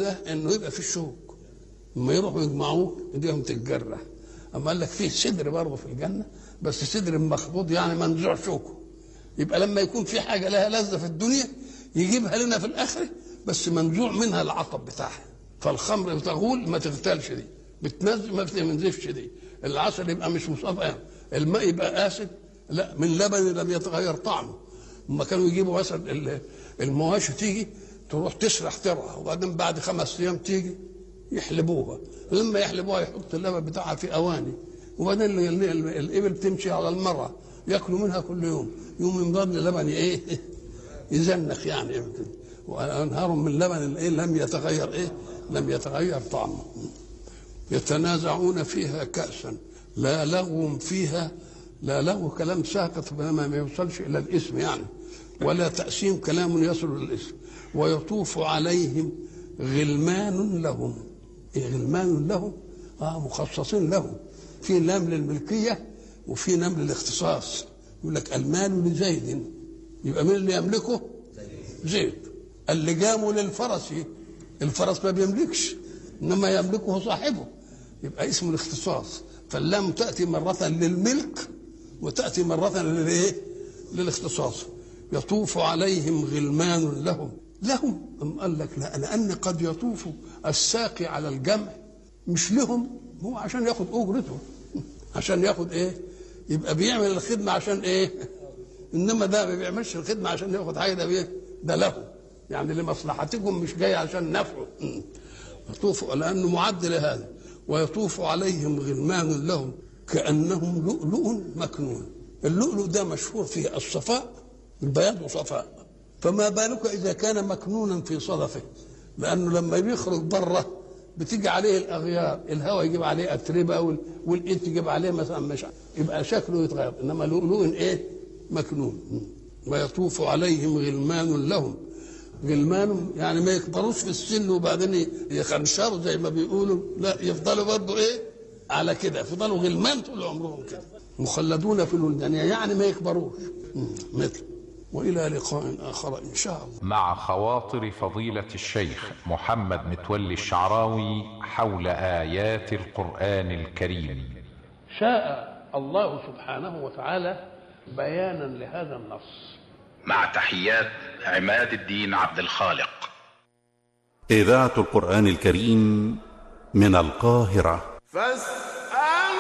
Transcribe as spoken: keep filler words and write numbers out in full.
ده انه يبقى في شوك، لما يروحوا يجمعوه ايديهم تتجرح. اما قال لك فيه صدر برضه في الجنه، بس صدر مخبوط يعني منزوع شوكه. يبقى لما يكون في حاجه لها لذه في الدنيا يجيبها لنا في الاخره بس منزوع منها العطب بتاعها. فالخمر بتغول ما تغتالش دي، بتنزل ما بتنزفش دي، العسل يبقى مش مصفى، الماء يبقى اسد لا من لبن لم يتغير طعمه. لما كانوا يجيبوا مثلا المواشي تيجي تروح تسرح ترعى، وبعدين بعد خمس ايام تيجي يحلبوها، لما يحلبوها يحط اللبن بتاعها في اواني، وبعدين الابل تمشي على المرعى ياكلوا منها كل يوم، يوم يمضاد اللبن ايه يزنخ يعني، وانهار من لبن ايه لم يتغير ايه لم يتغير طعمه. يتنازعون فيها كأسا لا لغو فيها، لا لغو كلام ساقط ما يوصلش الى الاسم يعني، ولا تأسيم كلام يصل الى الاسم. ويطوف عليهم غلمان لهم، إيه غلمان لهم؟ اه مخصصين لهم، في لام للملكيه وفي لام للاختصاص. يقول لك المال لزيد، يبقى مين اللي يملكه؟ زيد. اللجام للفرس، الفرس ما بيملكش انما يملكه صاحبه، يبقى اسمه الاختصاص. فاللام تاتي مره للملك وتاتي مره للايه؟ للاختصاص. يطوف عليهم غلمان لهم، لهم أم قال لك لا، لأن قد يطوف الساقي على الجمع مش لهم، هو عشان ياخد أجرته عشان ياخد إيه؟ يبقى بيعمل الخدمة عشان إيه؟ إنما ده ما بيعملش الخدمة عشان ياخد حاجة، ده بيه ده له يعني لمصلحتكم مش جاي عشان نفعه. يطوف لأنه معد لهذا. ويطوف عليهم غلمان لهم كأنهم لؤلؤ مكنون. اللؤلؤ ده مشهور فيه الصفاء، البياض وصفاء، فما بالك إذا كان مكنونا في صدفه، لأنه لما بيخرج بره بتيجي عليه الأغيار، الهواء يجيب عليه أتربة والإنت يجيب عليه مثلا مش يبقى شكله يتغير، إنما لؤلؤ إيه؟ مكنون. ويطوف عليهم غلمان لهم، غلمان يعني ما يكبروش في السن وبعدين يخنشروا زي ما بيقولوا، لا يفضلوا برضه إيه؟ على كده، يفضلوا غلمان طول عمرهم كده، مخلدون في الولدان يعني ما يكبروش مثل. وإلى لقاء آخر إن شاء الله. مع خواطر فضيلة الشيخ محمد متولي الشعراوي حول آيات القرآن الكريم. شاء الله سبحانه وتعالى بيانا لهذا النص. مع تحيات عماد الدين عبد الخالق. إذاعة القرآن الكريم من القاهرة. فاستمعوا